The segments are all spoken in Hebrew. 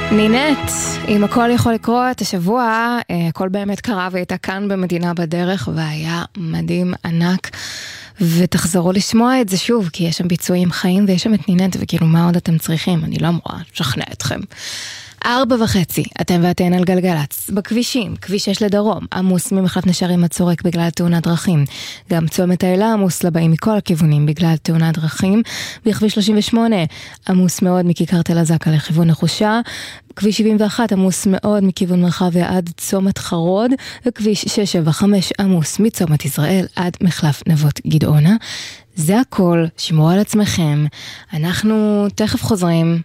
נינת, אם הכל יכול לקרות, השבוע הכל באמת קרה והייתה כאן במדינה בדרך והיה מדהים ענק, ותחזרו לשמוע את זה שוב, כי יש שם ביצועים חיים ויש שם את נינת, וכאילו מה עוד אתם צריכים? אני לא אמורה לשכנע אתכם. 4:30, אתם ואתן על גלגלץ, בכבישים, כביש 6 לדרום, עמוס ממחלף נשרים עד צורק בגלל תאונת דרכים, גם צומת העילה עמוס לבאים מכל הכיוונים בגלל תאונת דרכים, בכביש 38 עמוס מאוד מכיכר תל אזקה לכיוון נחושה, כביש 71 עמוס מאוד מכיוון מרחביה עד צומת חרוד, וכביש 675 עמוס מצומת ישראל עד מחלף נבות גדעונה. זה הכל, שמרו על עצמכם, אנחנו תכף חוזרים.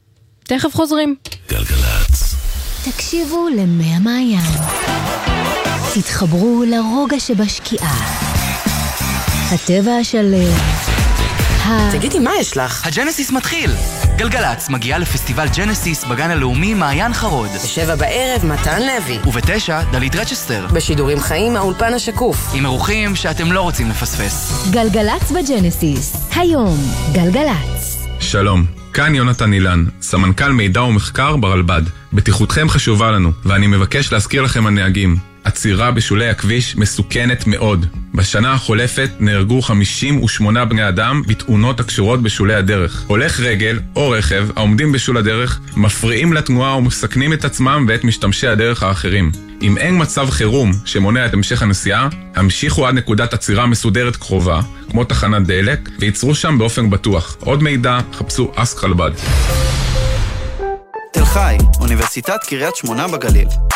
גלגלץ. תקשיבו למי מעיין. תתחברו לרוגע שבשקיעה. הטבע השלם. תגידי, מה יש לך? הג'נסיס מתחיל! גלגלץ מגיעה לפסטיבל ג'נסיס בגן הלאומי מעיין חרוד. ב7 מתן לוי. וב9 דלית רצ'סטר. בשידורים חיים האולפן השקוף. עם אירוחים שאתם לא רוצים לפספס. גלגלץ בג'נסיס. היום, גלגלץ. שלום, כאן יונתן אילן, סמנכ"ל מידע ומחקר ברלב"ד. בטיחותכם חשובה לנו, ואני מבקש להזכיר לכם הנהגים. עצירה בשולי הכביש מסוכנת מאוד. בשנה החולפת נהרגו 58 בני אדם בתאונות הקשורות בשולי הדרך. הולך רגל או רכב העומדים בשול הדרך מפריעים לתנועה ומסכנים את עצמם ואת משתמשי הדרך האחרים. אם אין מצב חירום שמונע את המשך הנסיעה, המשיכו עד נקודת עצירה מסודרת קרובה, כמו תחנת דלק, ויצרו שם באופן בטוח. עוד מידע, חפשו אסק רלב"ד. תל חי, אוניברסיטת קריית שמונה בגליל.